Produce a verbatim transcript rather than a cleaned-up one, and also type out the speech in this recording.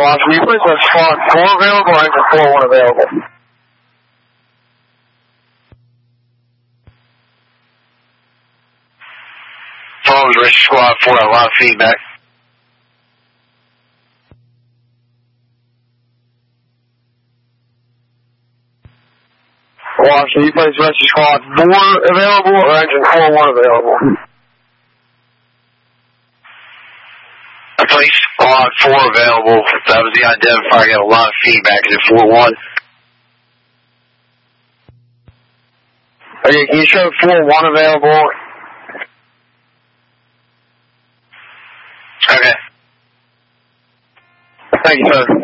Watch, will you please have squad four available, engine four one available? Phones, Rich Squad four, a lot of feedback. Watch, will you please Rescue Squad four available or engine four one available? Police Squad four available. That was the identifier. I got a lot of feedback. Is it four one? Okay, can you show four one available? Okay. Thank you, sir.